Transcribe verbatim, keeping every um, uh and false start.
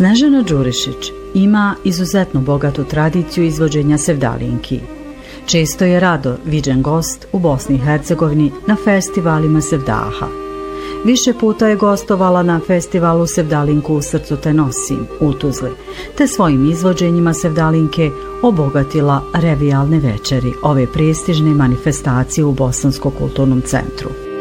Snežana Đurišić ima izuzetno bogatu tradiciju izvođenja sevdalinki. Često je rado viđen gost u Bosni i Hercegovini na festivalima sevdaha. Više puta je gostovala na festivalu Sevdalinku u srcu te nosim u Tuzli, te svojim izvođenjima sevdalinke obogatila revijalne večeri ove prestižne manifestacije u Bosanskom kulturnom centru.